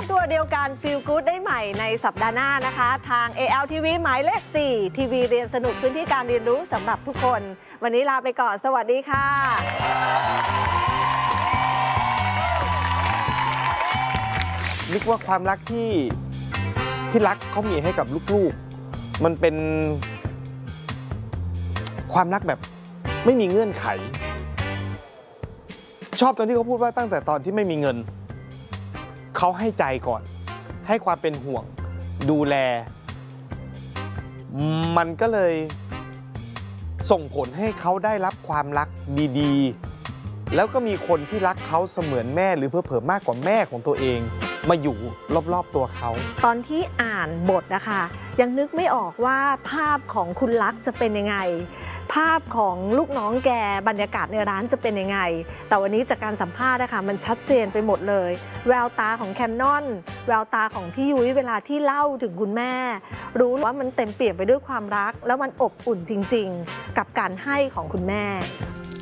ตัวเดียวกัน Feel Good ได้ใหม่ในสัปดาห์หน้านะคะ ทาง ALTV หมายเลข 4 ทีวีเรียนสนุกพื้นที่การเรียนรู้สำหรับทุกคน วันนี้ลาไปก่อน สวัสดีค่ะนึกว่าความรักที่พี่รักเขามีให้กับลูกๆมันเป็นความรักแบบไม่มีเงื่อนไขชอบตอนที่เขาพูดว่าตั้งแต่ตอนที่ไม่มีเงินเขาให้ใจก่อนให้ความเป็นห่วงดูแลมันก็เลยส่งผลให้เขาได้รับความรักดีๆแล้วก็มีคนที่รักเขาเสมือนแม่หรือเผลอๆมากกว่าแม่ของตัวเองมาอยู่รอบๆตัวเขาตอนที่อ่านบทนะคะยังนึกไม่ออกว่าภาพของคุณลักษณ์จะเป็นยังไงภาพของลูกน้องแกบรรยากาศในร้านจะเป็นยังไงแต่วันนี้จากการสัมภาษณ์นะคะมันชัดเจนไปหมดเลยแววตาของแคนนอนแววตาของพี่ยุ้ยเวลาที่เล่าถึงคุณแม่รู้ว่ามันเต็มเปี่ยมไปด้วยความรักแล้วมันอบอุ่นจริงๆกับการให้ของคุณแม่